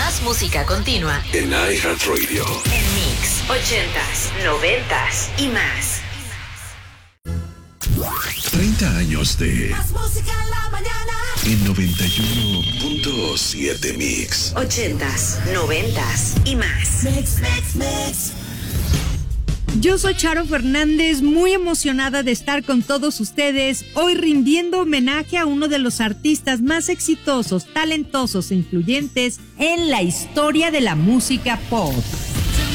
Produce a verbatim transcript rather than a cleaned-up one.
Más música continua en iHeartRadio. En Mix ochentas, noventas y más. treinta años de Más música en la mañana. En noventa y uno punto siete Mix. Ochentas, noventas y más. Mix, mix, mix. Yo soy Charo Fernández, muy emocionada de estar con todos ustedes, hoy rindiendo homenaje a uno de los artistas más exitosos, talentosos e influyentes en la historia de la música pop.